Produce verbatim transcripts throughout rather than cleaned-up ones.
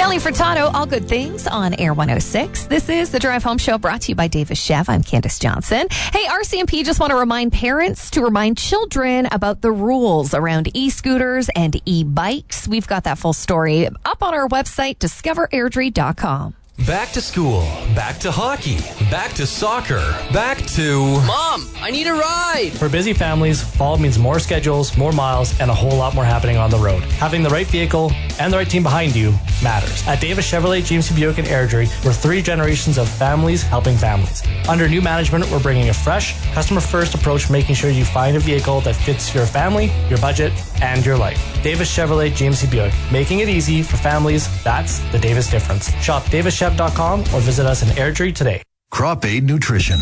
Kelly Furtado, All Good Things on Air one oh six. This is the Drive Home Show brought to you by Davis Chev. I'm Candace Johnson. Hey, R C M P just want to remind parents to remind children about the rules around e-scooters and e-bikes. We've got that full story up on our website, discover airdrie dot com. Back to school, back to hockey, back to soccer, back to... Mom, I need a ride! For busy families, fall means more schedules, more miles, and a whole lot more happening on the road. Having the right vehicle and the right team behind you matters. At Davis Chevrolet, G M C Buick, and Airdrie, we're three generations of families helping families. Under new management, we're bringing a fresh, customer-first approach, making sure you find a vehicle that fits your family, your budget, and your life. Davis Chevrolet, G M C Buick, making it easy for families. That's the Davis difference. Shop davis chev dot com or visit us in Airdrie today. Crop Aid Nutrition.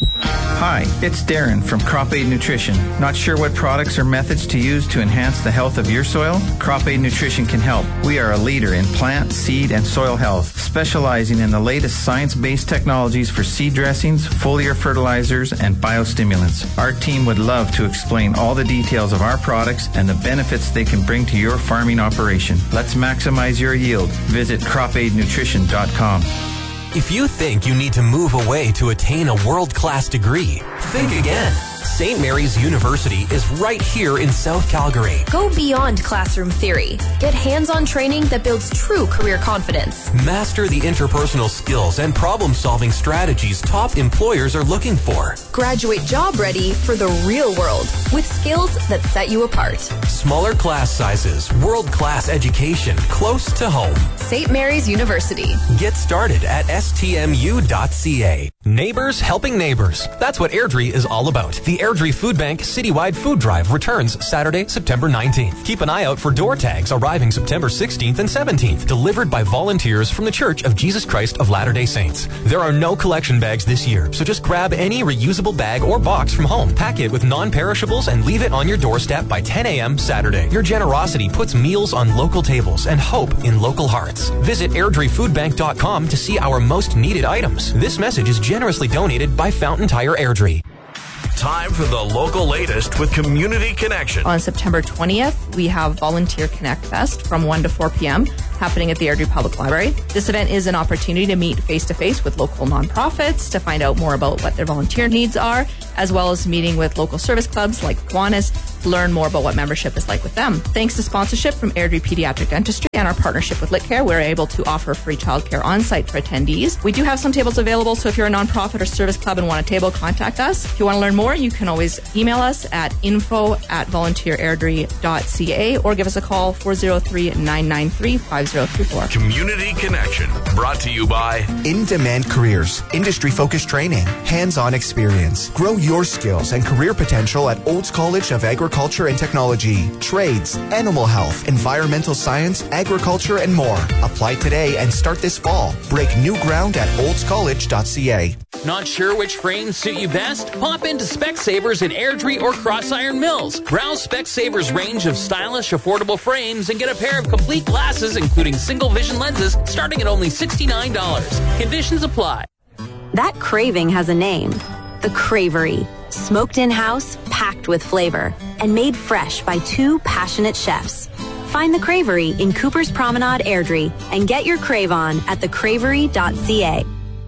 Hi, it's Darren from Crop Aid Nutrition. Not sure what products or methods to use to enhance the health of your soil? Crop Aid Nutrition can help. We are a leader in plant, seed, and soil health, specializing in the latest science-based technologies for seed dressings, foliar fertilizers, and biostimulants. Our team would love to explain all the details of our products and the benefits they can bring to your farming operation. Let's maximize your yield. Visit crop aid nutrition dot com. If you think you need to move away to attain a world-class degree, think again. Saint Mary's University is right here in South Calgary. Go beyond classroom theory. Get hands-on training that builds true career confidence. Master the interpersonal skills and problem-solving strategies top employers are looking for. Graduate job ready for the real world with skills that set you apart. Smaller class sizes, world-class education close to home. Saint Mary's University. Get started at s t m u dot c a. Neighbors helping neighbors. That's what Airdrie is all about. The Airdrie Food Bank Citywide Food Drive returns Saturday, September nineteenth. Keep an eye out for door tags arriving September sixteenth and seventeenth, delivered by volunteers from the Church of Jesus Christ of Latter-day Saints. There are no collection bags this year, so just grab any reusable bag or box from home, pack it with non-perishables, and leave it on your doorstep by ten a.m. Saturday. Your generosity puts meals on local tables and hope in local hearts. Visit airdrie food bank dot com to see our most needed items. This message is generously donated by Fountain Tire Airdrie. Time for the local latest with Community Connection. On September twentieth, we have Volunteer Connect Fest from one to four p.m. happening at the Airdrie Public Library. This event is an opportunity to meet face-to-face with local nonprofits to find out more about what their volunteer needs are, as well as meeting with local service clubs like Kiwanis to learn more about what membership is like with them. Thanks to sponsorship from Airdrie Pediatric Dentistry and our partnership with LitCare, we're able to offer free childcare on-site for attendees. We do have some tables available, so if you're a nonprofit or service club and want a table, contact us. If you want to learn more, you can always email us at info at volunteer airdrie dot c a or give us a call four oh three, nine nine three, five oh three four. Community Connection, brought to you by In-Demand Careers, industry-focused training, hands-on experience. Grow your skills and career potential at Olds College of Agriculture and Technology, trades, animal health, environmental science, agriculture, and more. Apply today and start this fall. Break new ground at olds college dot c a. Not sure which frames suit you best? Pop into Specsavers in Airdrie or Cross Iron Mills. Browse Specsavers' range of stylish, affordable frames and get a pair of complete glasses, including single vision lenses, starting at only sixty-nine dollars. Conditions apply. That craving has a name. The Cravery. Smoked in-house, packed with flavor, and made fresh by two passionate chefs. Find the Cravery in Cooper's Promenade, Airdrie, and get your crave on at the cravery dot c a.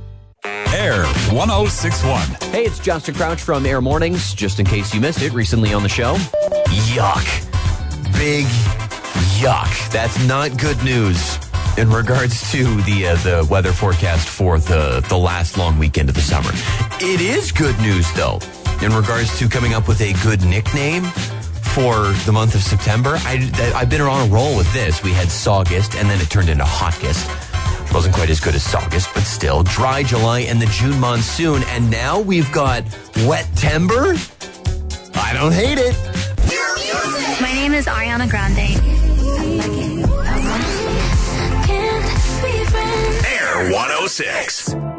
Air one oh six point one. Hey, it's Justin Crouch from Air Mornings, just in case you missed it recently on the show. Yuck. Big yuck. That's not good news in regards to the uh, the weather forecast for the, the last long weekend of the summer. It is good news, though, in regards to coming up with a good nickname for the month of September. I, I've been on a roll with this. We had Saugust, and then it turned into Hotgust. Wasn't quite as good as August, but still. Dry July and the June monsoon. And now we've got Wet-tember. I don't hate it. My name is Ariana Grande. Air one oh six.